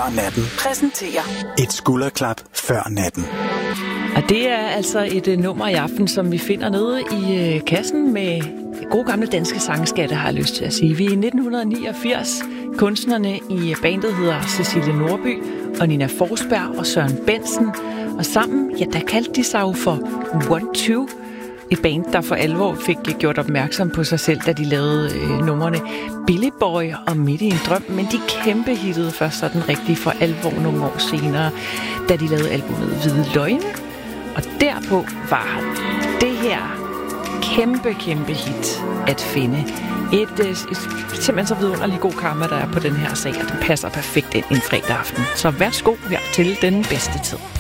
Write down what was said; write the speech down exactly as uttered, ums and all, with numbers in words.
før natten præsenterer et skulderklap før natten. Og det er altså et uh, nummer i aften, som vi finder nede i uh, kassen med gode gamle danske sangskatte, har jeg lyst til at sige. Vi er i nitten niogfirs. Kunstnerne i bandet hedder Cecilie Nordby og Nina Forsberg og Søren Bensen. Og sammen, ja, der kaldte de sig jo for One Two. Et band, der for alvor fik gjort opmærksom på sig selv, da de lavede øh, numrene Billy Boy og Midt i en drøm. Men de kæmpe hittede først sådan rigtig for alvor nogle år senere, da de lavede albumet Hvide Løgne. Og derpå var det her kæmpe, kæmpe hit at finde. Et, et, et simpelthen så vidunderlig god karma, der er på den her sag, og den passer perfekt ind en fredag aften. Så værsgo her til den bedste tid.